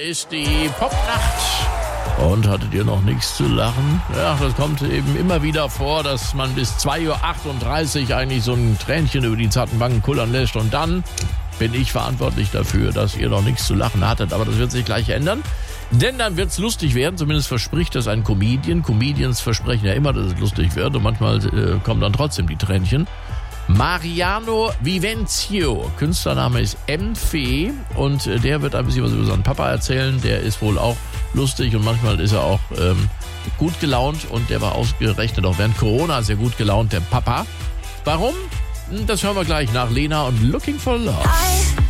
ist die Popnacht. Und hattet ihr noch nichts zu lachen? Ja, das kommt eben immer wieder vor, dass man bis 2:38 Uhr eigentlich so ein Tränchen über die zarten Wangen kullern lässt. Und dann bin ich verantwortlich dafür, dass ihr noch nichts zu lachen hattet. Aber das wird sich gleich ändern. Denn dann wird's lustig werden, zumindest verspricht das ein Comedian. Comedians versprechen ja immer, dass es lustig wird. Und manchmal kommen dann trotzdem die Tränchen. Mariano Vivenzio, Künstlername ist M-Fe und der wird ein bisschen was über seinen Papa erzählen. Der ist wohl auch lustig und manchmal ist er auch gut gelaunt und der war ausgerechnet auch während Corona sehr gut gelaunt, der Papa. Warum? Das hören wir gleich nach Lena und Looking for Love.